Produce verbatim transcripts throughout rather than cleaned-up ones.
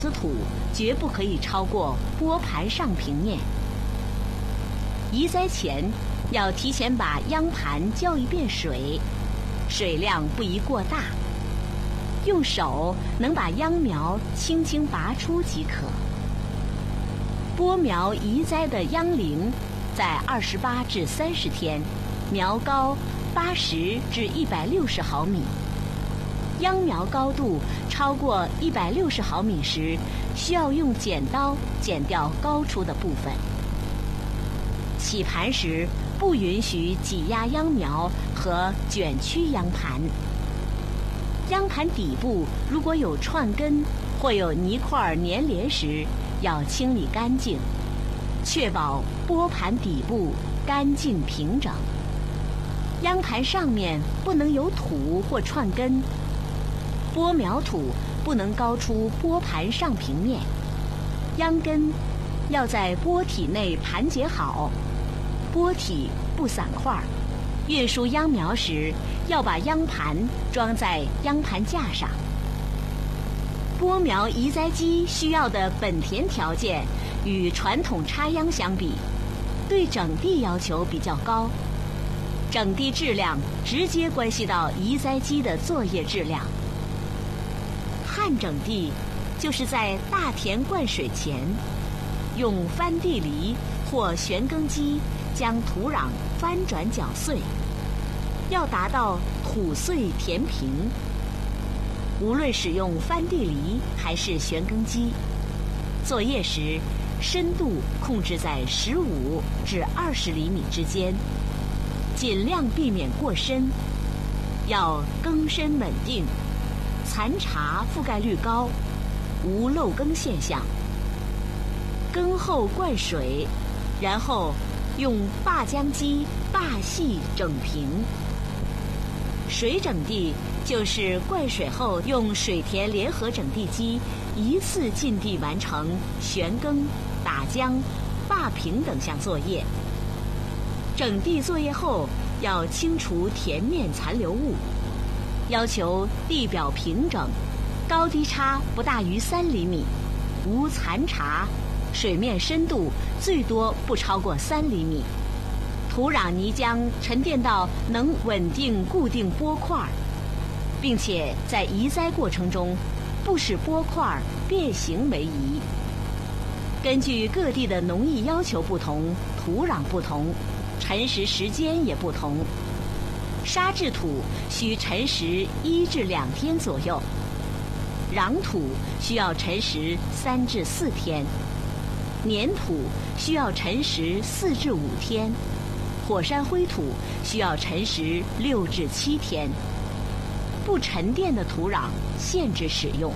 子土绝不可以超过播盘上平面。移栽前要提前把秧盘浇一遍水，水量不宜过大，用手能把秧苗轻轻拔出即可。播苗移栽的秧龄在二十八至三十天，苗高八十至一百六十毫米。秧苗高度超过一百六十毫米时，需要用剪刀剪掉高出的部分。起盘时不允许挤压秧苗和卷曲秧盘。秧盘底部如果有串根或有泥块粘连时，要清理干净，确保播盘底部干净平整。秧盘上面不能有土或串根。播苗土不能高出播盘上平面，秧根要在播体内盘结好，播体不散块。运输秧苗时，要把秧盘装在秧盘架上。播苗移栽机需要的本田条件与传统插秧相比，对整地要求比较高。整地质量直接关系到移栽机的作业质量。旱整地就是在大田灌水前，用翻地犁或旋耕机将土壤翻转搅碎，要达到土碎田平。无论使用翻地犁还是旋耕机，作业时深度控制在十五至二十厘米之间，尽量避免过深，要耕深稳定，残茬覆盖率高，无漏耕现象。耕后灌水，然后用坝浆机坝细整平。水整地就是灌水后用水田联合整地机一次进地完成旋耕、打浆、坝平等项作业。整地作业后要清除田面残留物，要求地表平整，高低差不大于三厘米，无残茬，水面深度最多不超过三厘米，土壤泥浆沉淀到能稳定固定播块，并且在移栽过程中不使播块变形为宜。根据各地的农艺要求不同，土壤不同，沉实时间也不同。沙质土需沉实一至两天左右，壤土需要沉实三至四天，粘土需要沉实四至五天，火山灰土需要沉实六至七天。不沉淀的土壤限制使用。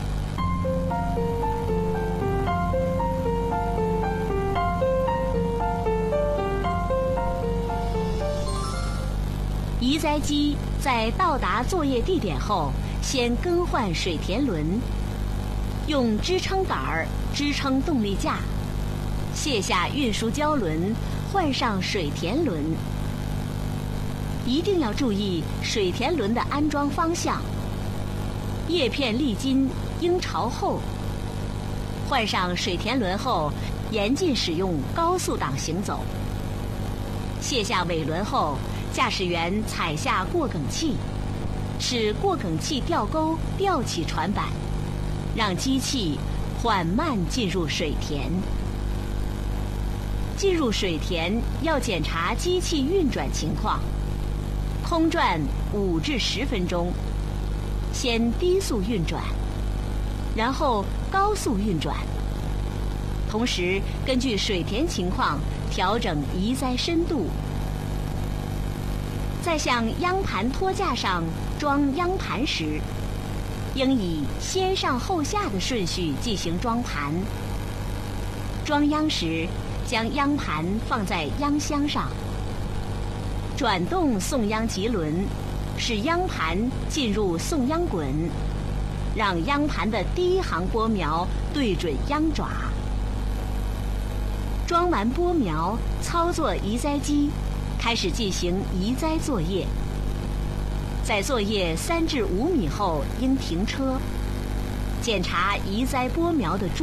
移栽机在到达作业地点后，先更换水田轮，用支撑杆儿支撑动力架，卸下运输胶轮，换上水田轮。一定要注意水田轮的安装方向，叶片沥金应朝后。换上水田轮后，严禁使用高速档行走。卸下尾轮后，驾驶员踩下过梗器，使过梗器吊钩吊起船板，让机器缓慢进入水田。进入水田要检查机器运转情况，空转五至十分钟，先低速运转，然后高速运转。同时根据水田情况调整移栽深度。在向秧盘托架上装秧盘时，应以先上后下的顺序进行装盘。装秧时，将秧盘放在秧箱上，转动送秧棘轮，使秧盘进入送秧滚，让秧盘的第一行播苗对准秧爪。装完播苗，操作移栽机，开始进行移栽作业。在作业三至五米后应停车，检查移栽播苗的